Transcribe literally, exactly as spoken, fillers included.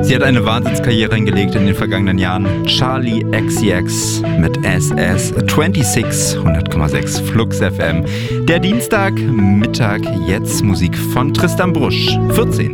Sie hat eine Wahnsinnskarriere hingelegt in den vergangenen Jahren. Charli X C X mit S S sechsundzwanzig, hundert Komma sechs Flux F M. Der Dienstag, Mittag, jetzt Musik von Tristan Brusch, vierzehn.